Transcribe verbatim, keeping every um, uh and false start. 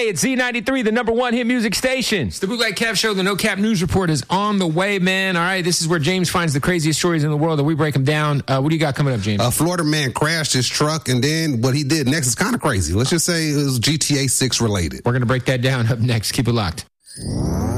Hey, it's Z ninety-three, the number one hit music station. It's the Bootleg Kev Show. The No Cap News Report is on the way, man. All right, this is where James finds the craziest stories in the world and we break them down. Uh, what do you got coming up, James? A Florida man crashed his truck, and then what he did next is kind of crazy. Let's just say it was G T A six related. We're going to break that down up next. Keep it locked.